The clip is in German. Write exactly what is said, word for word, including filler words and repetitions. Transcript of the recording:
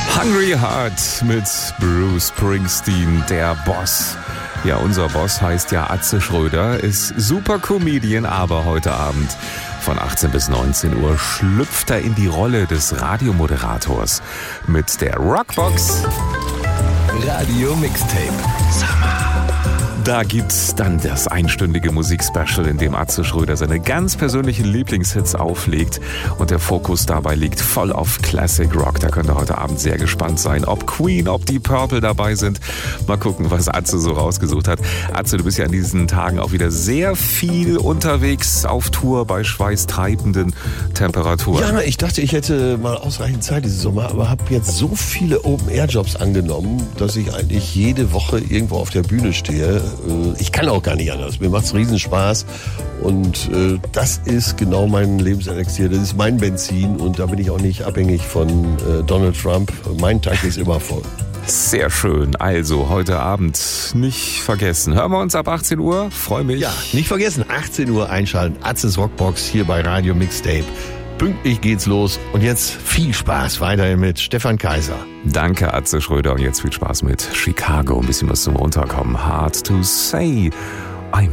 Hungry Heart mit Bruce Springsteen, der Boss. Ja, unser Boss heißt ja Atze Schröder, ist super Comedian, aber heute Abend von achtzehn bis neunzehn Uhr schlüpft er in die Rolle des Radiomoderators mit der Rockbox. Radio Mixtape. Da gibt's dann das einstündige Musikspecial, in dem Atze Schröder seine ganz persönlichen Lieblingshits auflegt und der Fokus dabei liegt voll auf Classic Rock. Da könnt ihr heute Abend sehr gespannt sein, ob Queen, ob die Purple dabei sind. Mal gucken, was Atze so rausgesucht hat. Atze, du bist ja an diesen Tagen auch wieder sehr viel unterwegs auf Tour bei schweißtreibenden Temperaturen. Ja, ich dachte, ich hätte mal ausreichend Zeit diesen Sommer, aber habe jetzt so viele Open-Air-Jobs angenommen, dass ich eigentlich jede Woche irgendwo auf der Bühne stehe. Ich kann auch gar nicht anders. Mir macht's riesen Spaß und äh, das ist genau mein Lebenselixier. Das ist mein Benzin und da bin ich auch nicht abhängig von äh, Donald Trump. Mein Tank ist immer voll. Sehr schön. Also heute Abend nicht vergessen. Hören wir uns ab achtzehn Uhr. Freue mich. Ja, nicht vergessen. achtzehn Uhr einschalten. Atzes Rockbox hier bei Radio Mixtape. Pünktlich geht's los und jetzt viel Spaß weiterhin mit Stefan Kaiser. Danke, Atze Schröder, und jetzt viel Spaß mit Chicago. Ein bisschen was zum Runterkommen. Hard to say.